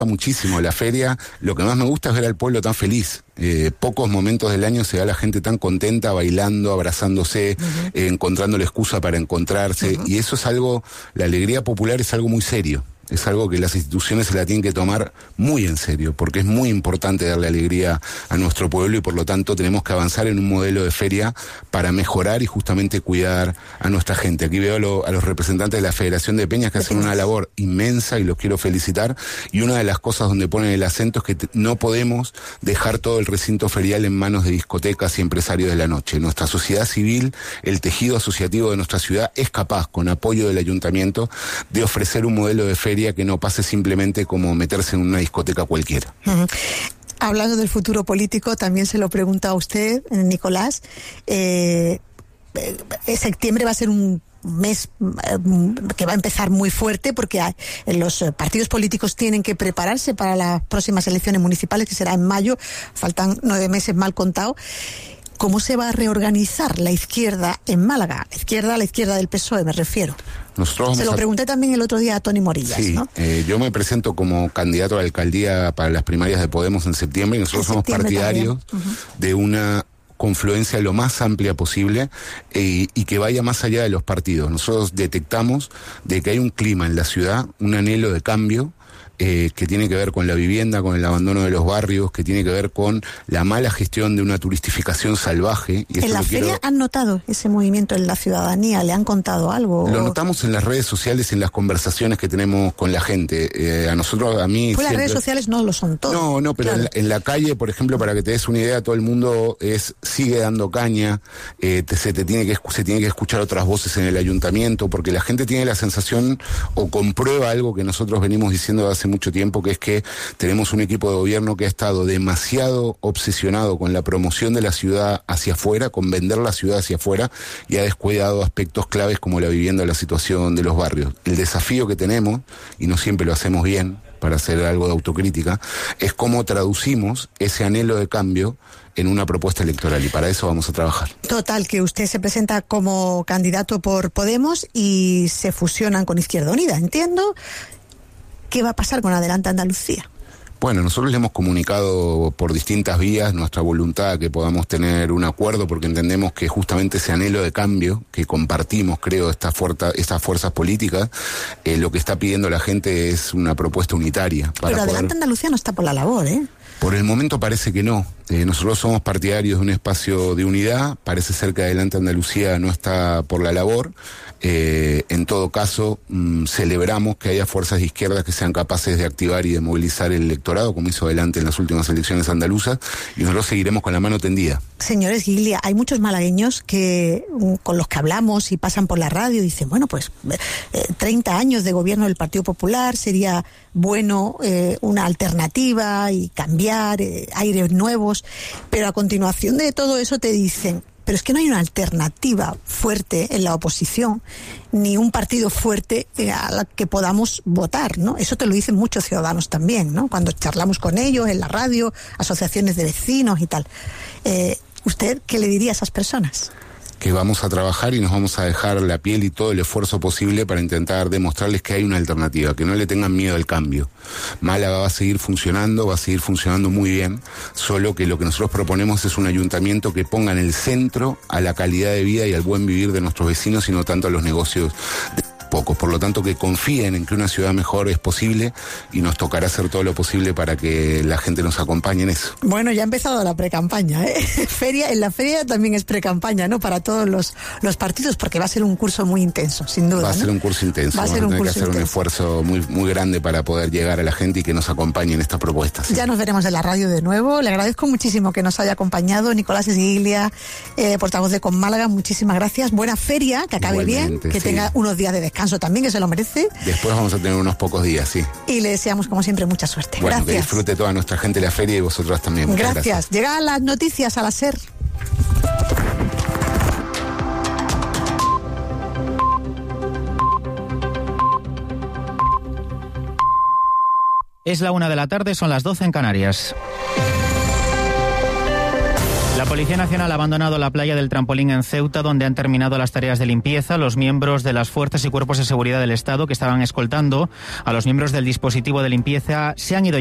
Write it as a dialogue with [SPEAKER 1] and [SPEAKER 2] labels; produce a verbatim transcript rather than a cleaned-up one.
[SPEAKER 1] muchísimo la feria. Lo que más me gusta es ver al pueblo tan feliz. Eh, pocos momentos del año se ve a la gente tan contenta, bailando, abrazándose, uh-huh. eh, encontrando la excusa para encontrarse, uh-huh. y eso es algo, la alegría popular es algo muy serio. Es algo que las instituciones se la tienen que tomar muy en serio, porque es muy importante darle alegría a nuestro pueblo y por lo tanto tenemos que avanzar en un modelo de feria para mejorar y justamente cuidar a nuestra gente. Aquí veo a, lo, a los representantes de la Federación de Peñas que hacen una labor inmensa y los quiero felicitar, y una de las cosas donde ponen el acento es que te, no podemos dejar todo el recinto ferial en manos de discotecas y empresarios de la noche. Nuestra sociedad civil, el tejido asociativo de nuestra ciudad es capaz, con apoyo del ayuntamiento, de ofrecer un modelo de feria que no pase simplemente como meterse en una discoteca cualquiera.
[SPEAKER 2] Uh-huh. Hablando del futuro político, también se lo pregunto a usted, Nicolás. Eh, eh, septiembre va a ser un mes eh, que va a empezar muy fuerte porque hay, los partidos políticos tienen que prepararse para las próximas elecciones municipales, que será en mayo. Faltan nueve meses mal contados. ¿Cómo se va a reorganizar la izquierda en Málaga? La izquierda, la izquierda del P S O E, me refiero.
[SPEAKER 1] Nosotros
[SPEAKER 2] Se lo a... pregunté también el otro día a Toni Morillas,
[SPEAKER 1] sí,
[SPEAKER 2] ¿no?
[SPEAKER 1] Eh, yo me presento como candidato a la alcaldía para las primarias de Podemos en septiembre, y nosotros somos partidarios uh-huh. de una confluencia lo más amplia posible eh, y que vaya más allá de los partidos. Nosotros detectamos de que hay un clima en la ciudad, un anhelo de cambio, Eh, que tiene que ver con la vivienda, con el abandono de los barrios, que tiene que ver con la mala gestión de una turistificación salvaje. Y
[SPEAKER 2] ¿En la feria quiero... han notado ese movimiento en la ciudadanía? ¿Le han contado algo?
[SPEAKER 1] Lo notamos en las redes sociales, en las conversaciones que tenemos con la gente. Eh, a nosotros, a mí...
[SPEAKER 2] Pues
[SPEAKER 1] siempre...
[SPEAKER 2] las redes sociales no lo son todo.
[SPEAKER 1] No, no, pero claro. en, la, en la calle, por ejemplo, para que te des una idea, todo el mundo es sigue dando caña, eh, te, se, te tiene que, se tiene que escuchar otras voces en el ayuntamiento, porque la gente tiene la sensación o comprueba algo que nosotros venimos diciendo hace mucho tiempo, que es que tenemos un equipo de gobierno que ha estado demasiado obsesionado con la promoción de la ciudad hacia afuera, con vender la ciudad hacia afuera, y ha descuidado aspectos claves como la vivienda, la situación de los barrios. El desafío que tenemos, y no siempre lo hacemos bien, para hacer algo de autocrítica, es cómo traducimos ese anhelo de cambio en una propuesta electoral, y para eso vamos a trabajar.
[SPEAKER 2] Total, que usted se presenta como candidato por Podemos y se fusionan con Izquierda Unida, entiendo. ¿Qué va a pasar con Adelante Andalucía?
[SPEAKER 1] Bueno, nosotros le hemos comunicado por distintas vías nuestra voluntad que podamos tener un acuerdo, porque entendemos que justamente ese anhelo de cambio que compartimos, creo, estas fuerza, estas fuerzas políticas, eh, lo que está pidiendo la gente es una propuesta unitaria. Para
[SPEAKER 2] Pero Adelante
[SPEAKER 1] poder...
[SPEAKER 2] Andalucía no está por la labor, ¿eh?
[SPEAKER 1] Por el momento parece que no. Eh, nosotros somos partidarios de un espacio de unidad. Parece ser que Adelante Andalucía no está por la labor. Eh, en todo caso, mmm, celebramos que haya fuerzas de izquierda que sean capaces de activar y de movilizar el electorado, como hizo Adelante en las últimas elecciones andaluzas, y nosotros seguiremos con la mano tendida.
[SPEAKER 2] Señores Giglia, hay muchos malagueños que con los que hablamos y pasan por la radio y dicen, bueno, pues eh, treinta años de gobierno del Partido Popular, sería bueno eh, una alternativa y cambiar, eh, aires nuevos, pero a continuación de todo eso te dicen, pero es que no hay una alternativa fuerte en la oposición, ni un partido fuerte a la que podamos votar, ¿no? Eso te lo dicen muchos ciudadanos también, ¿no? Cuando charlamos con ellos en la radio, asociaciones de vecinos y tal. Eh, ¿Usted qué le diría a esas personas?
[SPEAKER 1] Que vamos a trabajar y nos vamos a dejar la piel y todo el esfuerzo posible para intentar demostrarles que hay una alternativa, que no le tengan miedo al cambio. Málaga va a seguir funcionando, va a seguir funcionando muy bien, solo que lo que nosotros proponemos es un ayuntamiento que ponga en el centro a la calidad de vida y al buen vivir de nuestros vecinos y no tanto a los negocios de pocos. Por lo tanto, que confíen en que una ciudad mejor es posible y nos tocará hacer todo lo posible para que la gente nos acompañe en eso.
[SPEAKER 2] Bueno, ya ha empezado la precampaña, ¿eh? Feria, en la feria también es precampaña, ¿no? Para todos los, los partidos, porque va a ser un curso muy intenso, sin duda.
[SPEAKER 1] Va a
[SPEAKER 2] ¿no?
[SPEAKER 1] ser un curso intenso.
[SPEAKER 2] Va a
[SPEAKER 1] Vamos
[SPEAKER 2] ser
[SPEAKER 1] a
[SPEAKER 2] un
[SPEAKER 1] tener
[SPEAKER 2] curso
[SPEAKER 1] que hacer
[SPEAKER 2] intenso.
[SPEAKER 1] un esfuerzo muy, muy grande para poder llegar a la gente y que nos acompañe en estas propuestas. ¿Sí?
[SPEAKER 2] Ya nos veremos en la radio de nuevo. Le agradezco muchísimo que nos haya acompañado Nicolás Sgiglia, eh, portavoz de Con Málaga. Muchísimas gracias. Buena feria, que acabe
[SPEAKER 1] Igualmente,
[SPEAKER 2] bien, que
[SPEAKER 1] sí.
[SPEAKER 2] tenga unos días de descanso también, que se lo merece.
[SPEAKER 1] Después vamos a tener unos pocos días, sí.
[SPEAKER 2] Y le deseamos, como siempre, mucha suerte.
[SPEAKER 1] Bueno,
[SPEAKER 2] gracias.
[SPEAKER 1] que disfrute toda nuestra gente la feria y vosotras también. Muchas
[SPEAKER 2] Gracias.
[SPEAKER 1] gracias.
[SPEAKER 2] Llegan las noticias a la SER.
[SPEAKER 3] Es la una de la tarde, son las doce en Canarias. La Policía Nacional ha abandonado la playa del Trampolín en Ceuta, donde han terminado las tareas de limpieza. Los miembros de las fuerzas y cuerpos de seguridad del Estado que estaban escoltando a los miembros del dispositivo de limpieza se han ido